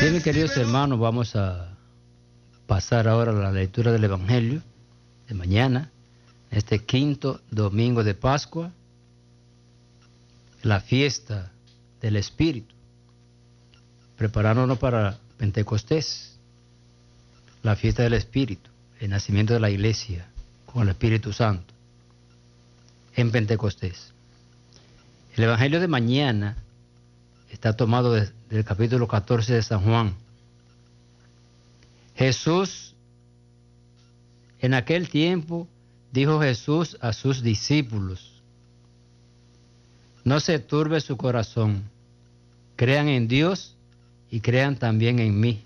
Bien, mis queridos hermanos, vamos a pasar ahora a la lectura del Evangelio de mañana, este quinto domingo de Pascua, la fiesta del Espíritu, preparándonos para Pentecostés, la fiesta del Espíritu, el nacimiento de la iglesia con el Espíritu Santo en Pentecostés. El Evangelio de mañana está tomado del capítulo 14 de San Juan. Jesús, en aquel tiempo, dijo Jesús a sus discípulos: no se turbe su corazón, crean en Dios y crean también en mí.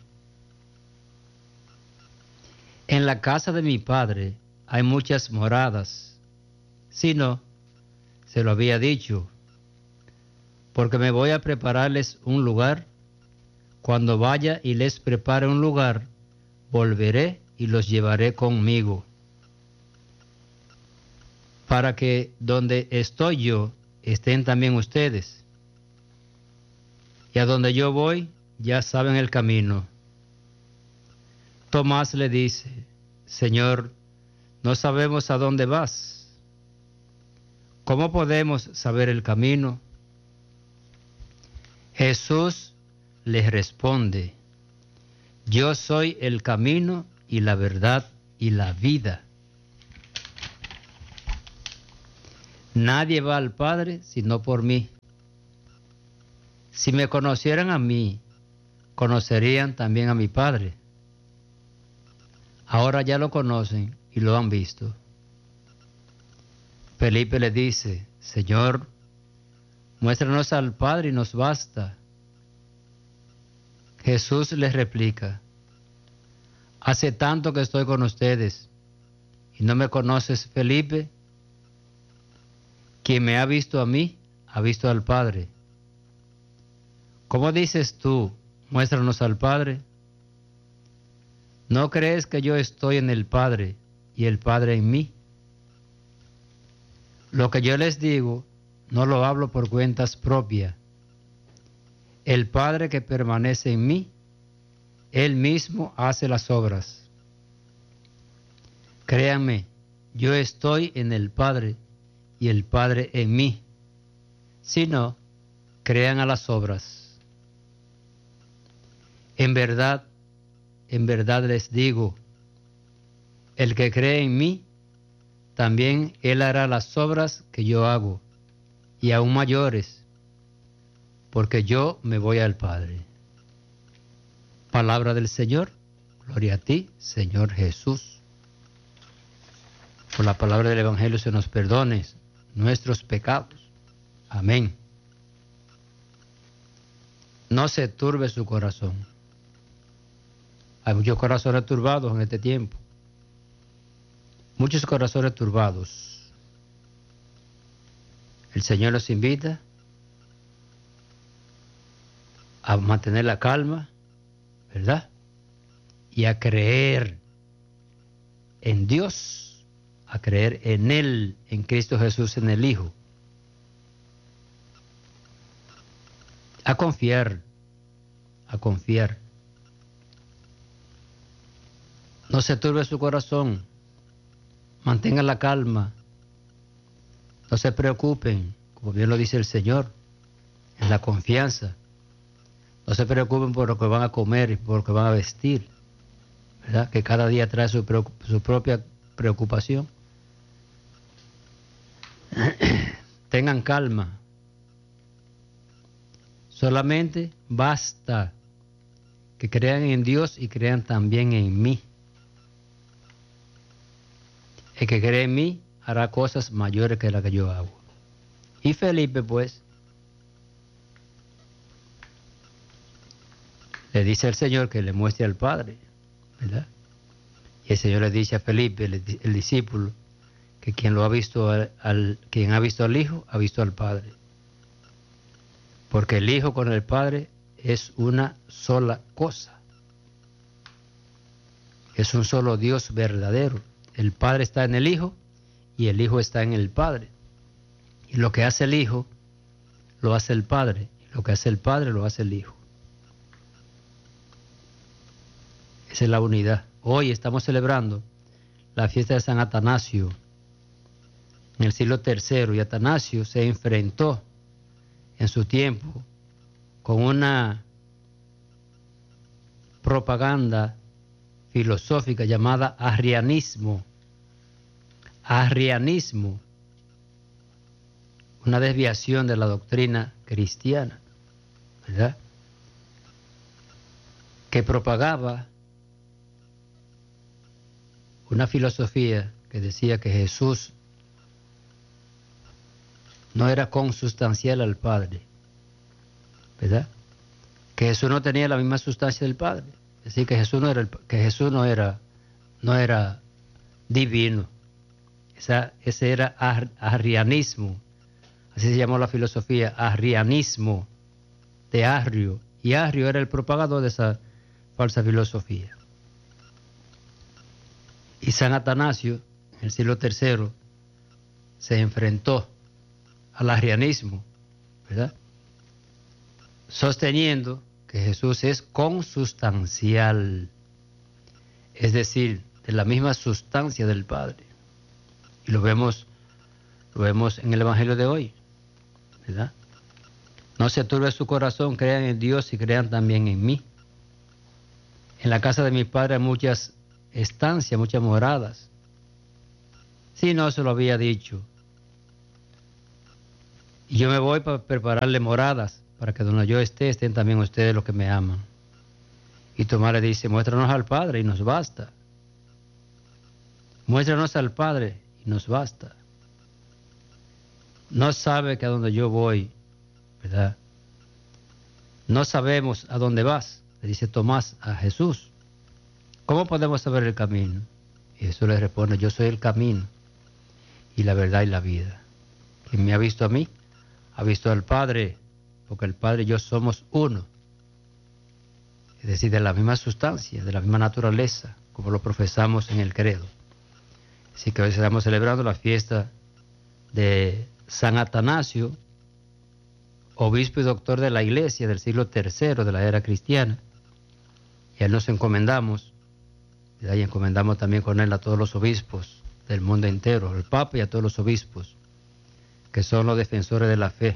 En la casa de mi Padre hay muchas moradas, si no, se lo había dicho, porque me voy a prepararles un lugar. Cuando vaya y les prepare un lugar, volveré y los llevaré conmigo, para que donde estoy yo, estén también ustedes. Y a donde yo voy, ya saben el camino. Tomás le dice: Señor, no sabemos a dónde vas. ¿Cómo podemos saber el camino? Jesús les responde: yo soy el camino y la verdad y la vida. Nadie va al Padre sino por mí. Si me conocieran a mí, conocerían también a mi Padre. Ahora ya lo conocen y lo han visto. Felipe le dice: Señor, muéstranos al Padre y nos basta. Jesús les replica: hace tanto que estoy con ustedes y no me conoces, Felipe. Quien me ha visto a mí, ha visto al Padre. ¿Cómo dices tú, muéstranos al Padre? ¿No crees que yo estoy en el Padre y el Padre en mí? Lo que yo les digo, no lo hablo por cuentas propias. El Padre que permanece en mí, Él mismo hace las obras. Créanme, yo estoy en el Padre y el Padre en mí. Si no, crean a las obras. En verdad les digo, el que cree en mí, también él hará las obras que yo hago, y aún mayores, porque yo me voy al Padre. Palabra del Señor. Gloria a ti, Señor Jesús. Por la palabra del Evangelio se nos perdone nuestros pecados. Amén. No se turbe su corazón. Hay muchos corazones turbados en este tiempo. Muchos corazones turbados. El Señor nos invita a mantener la calma, ¿verdad? Y a creer en Dios, a creer en Él, en Cristo Jesús, en el Hijo. A confiar, a confiar. No se turbe su corazón, mantengan la calma, no se preocupen, como bien lo dice el Señor, en la confianza. No se preocupen por lo que van a comer y por lo que van a vestir, ¿verdad? Que cada día trae su propia preocupación. Tengan calma. Solamente basta que crean en Dios y crean también en mí. El que cree en mí hará cosas mayores que las que yo hago. Y Felipe, pues, le dice al Señor que le muestre al Padre, ¿verdad? Y el Señor le dice a Felipe, el discípulo, que quien lo ha visto quien ha visto al Hijo, ha visto al Padre. Porque el Hijo con el Padre es una sola cosa. Es un solo Dios verdadero. El Padre está en el Hijo y el Hijo está en el Padre. Y lo que hace el Hijo, lo hace el Padre. Y lo que hace el Padre, lo hace el Hijo. Esa es la unidad. Hoy estamos celebrando la fiesta de San Atanasio en el siglo III, y Atanasio se enfrentó en su tiempo con una propaganda filosófica llamada arrianismo. Arrianismo, una desviación de la doctrina cristiana, ¿verdad?, que propagaba una filosofía que decía que Jesús no era consustancial al Padre, ¿verdad?, que Jesús no tenía la misma sustancia del Padre, es decir, que Jesús no era divino. Ese era arrianismo, así se llamó la filosofía, arrianismo, de Arrio, y Arrio era el propagador de esa falsa filosofía. Y San Atanasio, en el siglo III, se enfrentó al arrianismo, ¿verdad?, sosteniendo que Jesús es consustancial, es decir, de la misma sustancia del Padre. Y lo vemos en el Evangelio de hoy, ¿verdad? No se turbe su corazón, crean en Dios y crean también en mí. En la casa de mi Padre hay muchas estancias, muchas moradas. Si no se lo había dicho. Y yo me voy para prepararle moradas, para que donde yo esté, estén también ustedes los que me aman. Y Tomás le dice, muéstranos al Padre y nos basta. Muéstranos al Padre y nos basta. No sabe que a donde yo voy, ¿verdad?, no sabemos a dónde vas, le dice Tomás a Jesús. ¿Cómo podemos saber el camino? Y Jesús le responde, yo soy el camino y la verdad y la vida. Quien me ha visto a mí, ha visto al Padre, porque el Padre y yo somos uno. Es decir, de la misma sustancia, de la misma naturaleza, como lo profesamos en el credo. Así que hoy estamos celebrando la fiesta de San Atanasio, obispo y doctor de la Iglesia del siglo III de la era cristiana. Y a él nos encomendamos, ¿verdad?, y encomendamos también con él a todos los obispos del mundo entero, al Papa y a todos los obispos, que son los defensores de la fe,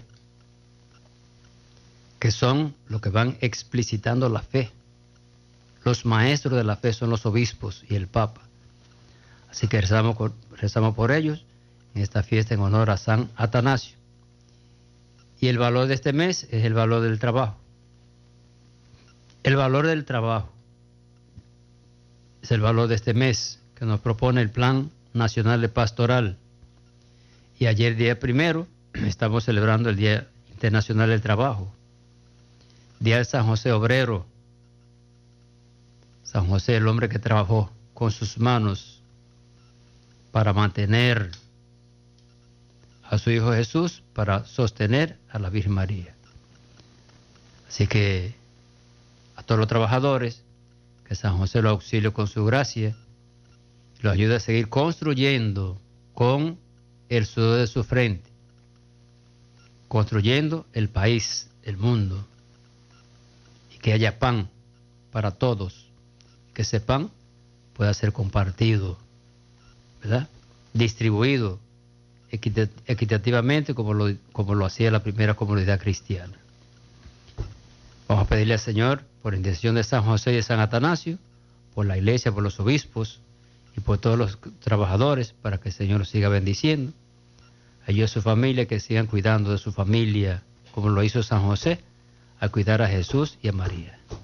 que son los que van explicitando la fe. Los maestros de la fe son los obispos y el Papa. Así que rezamos por ellos en esta fiesta en honor a San Atanasio. Y el valor de este mes es el valor del trabajo. El valor del trabajo es el valor de este mes que nos propone el Plan Nacional de Pastoral. Y ayer, día 1, estamos celebrando el Día Internacional del Trabajo. Día de San José Obrero. San José, el hombre que trabajó con sus manos para mantener a su Hijo Jesús, para sostener a la Virgen María. Así que a todos los trabajadores, que San José los auxilie con su gracia, los ayude a seguir construyendo con el sudor de su frente, construyendo el país, el mundo, y que haya pan para todos, que ese pan pueda ser compartido, ¿verdad?, distribuido equitativamente como lo hacía la primera comunidad cristiana. Vamos a pedirle al Señor, por intención de San José y de San Atanasio, por la Iglesia, por los obispos y por todos los trabajadores, para que el Señor los siga bendiciendo. A ellos y a su familia, que sigan cuidando de su familia, como lo hizo San José, a cuidar a Jesús y a María.